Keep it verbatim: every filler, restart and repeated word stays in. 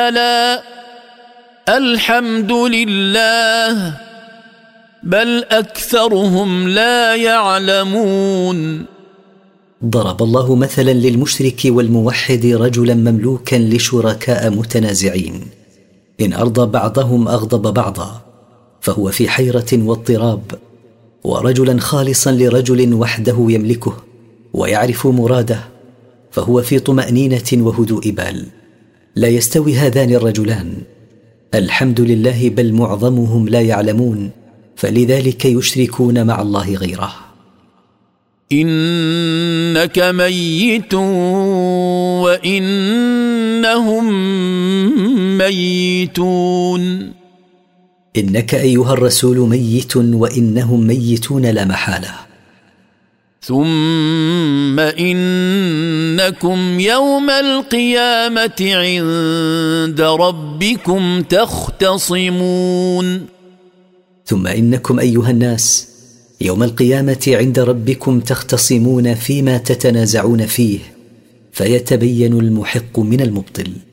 لا الحمد لله بل أكثرهم لا يعلمون. ضرب الله مثلا للمشرك والموحد رجلا مملوكا لشركاء متنازعين، إن أرضى بعضهم أغضب بعضا، فهو في حيرة واضطراب، ورجلا خالصا لرجل وحده يملكه ويعرف مراده، فهو في طمأنينة وهدوء بال. لا يستوي هذان الرجلان، الحمد لله بل معظمهم لا يعلمون، فلذلك يشركون مع الله غيره. إنك ميت وإنهم ميتون. إنك أيها الرسول ميت وإنهم ميتون لا محالة. ثم إنكم يوم القيامة عند ربكم تختصمون. ثم إنكم أيها الناس يوم القيامة عند ربكم تختصمون فيما تتنازعون فيه، فيتبين المحق من المبطل.